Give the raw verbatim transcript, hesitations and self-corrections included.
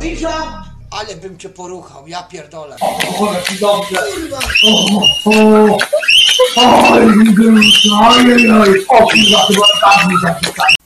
cisza! Ale bym cię poruchał, ja pierdolę. O, jaki dobrze. Kurwa. O, o, oj, oj, oj, o kurwa, chyba tak mi zapisane.